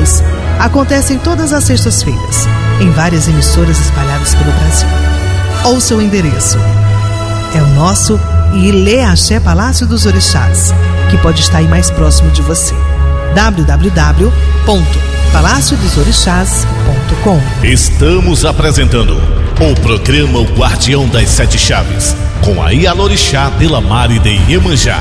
Chaves acontecem todas as sextas-feiras, em várias emissoras espalhadas pelo Brasil. Ouça o endereço. É o nosso Ilê Axé Palácio dos Orixás, que pode estar aí mais próximo de você. www.palaciodosOrixás.com. Estamos apresentando o programa O Guardião das Sete Chaves, com a Ialorixá Delamare de Iemanjá.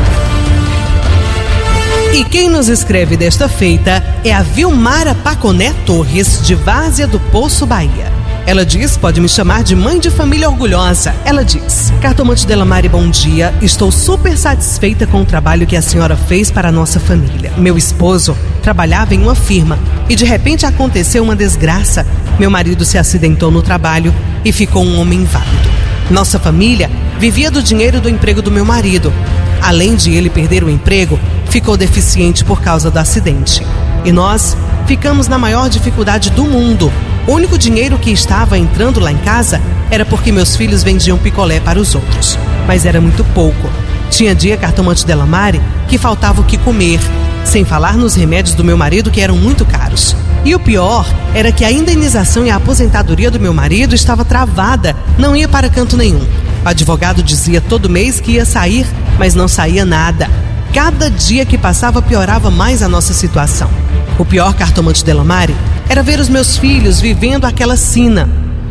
E quem nos escreve desta feita é a Vilmara Paconé Torres, de Várzea do Poço, Bahia. Ela diz: pode me chamar de mãe de família orgulhosa. Ela diz: Cartomante Delamare, bom dia. Estou super satisfeita com o trabalho que a senhora fez para a nossa família. Meu esposo trabalhava em uma firma e de repente aconteceu uma desgraça. Meu marido se acidentou no trabalho e ficou um homem inválido. Nossa família vivia do dinheiro do emprego do meu marido. Além de ele perder o emprego, ficou deficiente por causa do acidente. E nós ficamos na maior dificuldade do mundo. O único dinheiro que estava entrando lá em casa era porque meus filhos vendiam picolé para os outros. Mas era muito pouco. Tinha dia, Cartomante Delamare, que faltava o que comer, sem falar nos remédios do meu marido, que eram muito caros. E o pior era que a indenização e a aposentadoria do meu marido estava travada, não ia para canto nenhum. O advogado dizia todo mês que ia sair, mas não saía nada. Cada dia que passava piorava mais a nossa situação. O pior, Cartomante Delamare, era ver os meus filhos vivendo aquela sina.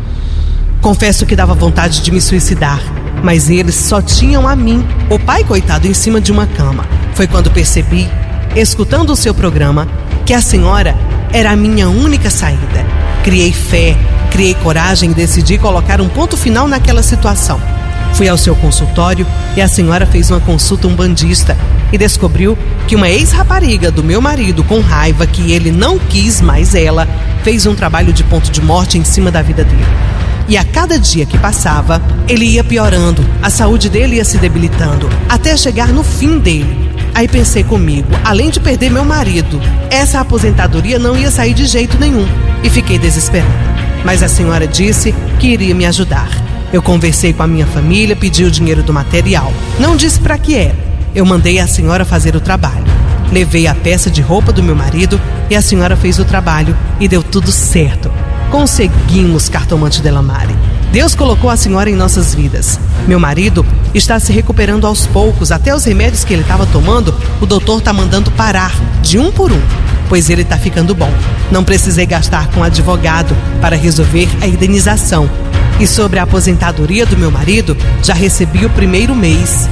Confesso que dava vontade de me suicidar, mas eles só tinham a mim, o pai coitado, em cima de uma cama. Foi quando percebi, escutando o seu programa, que a senhora era a minha única saída. Criei fé, criei coragem e decidi colocar um ponto final naquela situação. Fui ao seu consultório e a senhora fez uma consulta umbandista e descobriu que uma ex-rapariga do meu marido, com raiva que ele não quis mais ela, fez um trabalho de ponto de morte em cima da vida dele. E a cada dia que passava, ele ia piorando, a saúde dele ia se debilitando, até chegar no fim dele. Aí pensei comigo, além de perder meu marido, essa aposentadoria não ia sair de jeito nenhum, e fiquei desesperada. Mas a senhora disse que iria me ajudar. Eu conversei com a minha família, pedi o dinheiro do material. Não disse para que era. Eu mandei a senhora fazer o trabalho. Levei a peça de roupa do meu marido e a senhora fez o trabalho e deu tudo certo. Conseguimos, Cartomante Delamare. Deus colocou a senhora em nossas vidas. Meu marido está se recuperando aos poucos. Até os remédios que ele estava tomando, o doutor está mandando parar, de um por um, pois ele está ficando bom. Não precisei gastar com advogado para resolver a indenização. E sobre a aposentadoria do meu marido, já recebi o primeiro mês.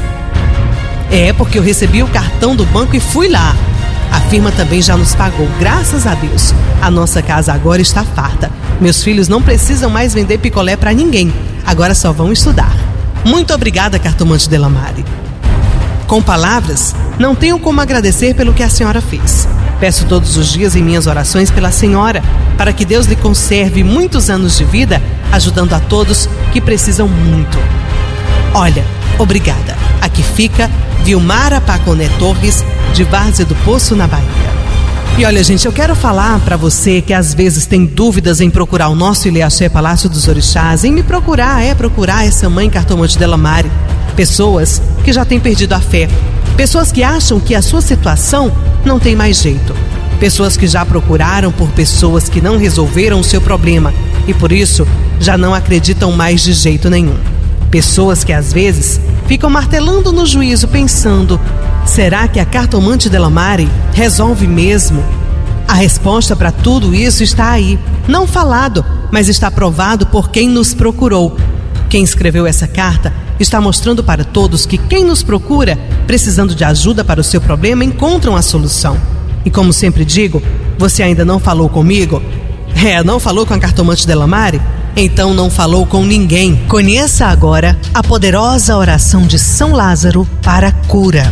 É, porque eu recebi o cartão do banco e fui lá. A firma também já nos pagou, graças a Deus. A nossa casa agora está farta. Meus filhos não precisam mais vender picolé para ninguém. Agora só vão estudar. Muito obrigada, Cartomante Delamare. Com palavras, não tenho como agradecer pelo que a senhora fez. Peço todos os dias em minhas orações pela senhora, para que Deus lhe conserve muitos anos de vida, ajudando a todos que precisam muito. Olha, obrigada. Aqui fica Vilmara Paconé Torres, de Várzea do Poço, na Bahia. E olha, gente, eu quero falar para você que às vezes tem dúvidas em procurar o nosso Ilê Axé Palácio dos Orixás, em me procurar essa mãe Cartomante Delamare. Pessoas que já têm perdido a fé. Pessoas que acham que a sua situação não tem mais jeito. Pessoas que já procuraram por pessoas que não resolveram o seu problema e por isso já não acreditam mais de jeito nenhum. Pessoas que às vezes ficam martelando no juízo pensando: será que a Cartomante Delamare resolve mesmo? A resposta para tudo isso está aí, não falado, mas está provado por quem nos procurou. Quem escreveu essa carta está mostrando para todos que quem nos procura, precisando de ajuda para o seu problema, encontram a solução. E como sempre digo, você ainda não falou comigo? Não falou com a Cartomante Delamare? Então não falou com ninguém. Conheça agora a poderosa oração de São Lázaro para a cura.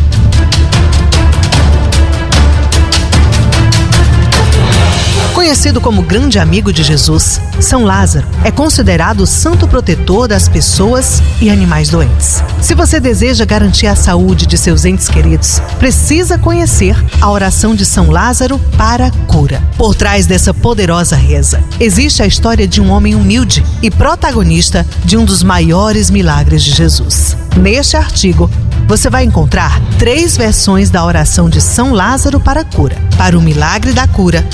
Conhecido como grande amigo de Jesus, São Lázaro é considerado o santo protetor das pessoas e animais doentes. Se você deseja garantir a saúde de seus entes queridos, precisa conhecer a oração de São Lázaro para a cura. Por trás dessa poderosa reza, existe a história de um homem humilde e protagonista de um dos maiores milagres de Jesus. Neste artigo, você vai encontrar 3 versões da oração de São Lázaro para a cura. Para o milagre da cura,